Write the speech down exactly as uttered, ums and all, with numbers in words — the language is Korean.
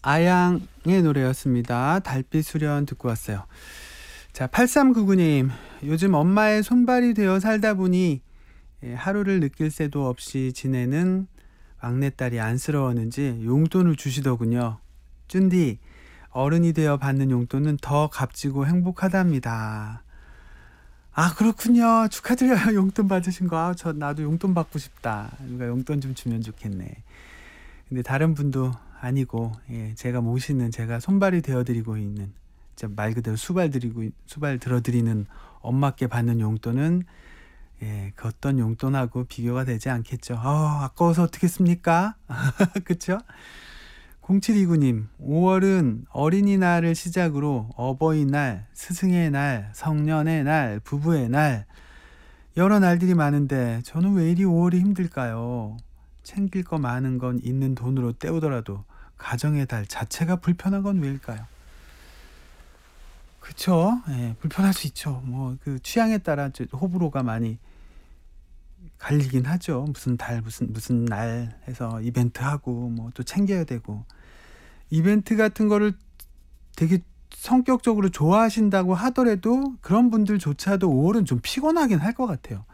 아양의 노래였습니다. 달빛 수련 듣고 왔어요. 자, 팔삼구구 님. 요즘 엄마의 손발이 되어 살다 보니 하루를 느낄 새도 없이 지내는 막내딸이 안쓰러웠는지 용돈을 주시더군요. 쭌디, 어른이 되어 받는 용돈은 더 값지고 행복하답니다. 아, 그렇군요. 축하드려요. 용돈 받으신 거. 아, 저 나도 용돈 받고 싶다. 누가 용돈 좀 주면 좋겠네. 근데 다른 분도 아니고, 예, 제가 모시는, 제가 손발이 되어드리고 있는, 말 그대로 수발 드리고 수발 들어드리는 엄마께 받는 용돈은, 예, 그 어떤 용돈하고 비교가 되지 않겠죠. 아, 아까워서 어떻겠습니까? 그쵸? 공칠이구 님. 오월은 어린이날을 시작으로 어버이날, 스승의 날, 성년의 날, 부부의 날, 여러 날들이 많은데 저는 왜 이리 오월이 힘들까요? 챙길 거 많은 건 있는 돈으로 때우더라도 가정의 달 자체가 불편한 건 왜일까요? 그쵸? 예, 불편할 수 있죠. 뭐 그 취향에 따라 호불호가 많이 갈리긴 하죠. 무슨 달, 무슨 무슨 날 해서 이벤트 하고 뭐 또 챙겨야 되고. 이벤트 같은 거를 되게 성격적으로 좋아하신다고 하더라도 그런 분들조차도 오월은 좀 피곤하긴 할 것 같아요.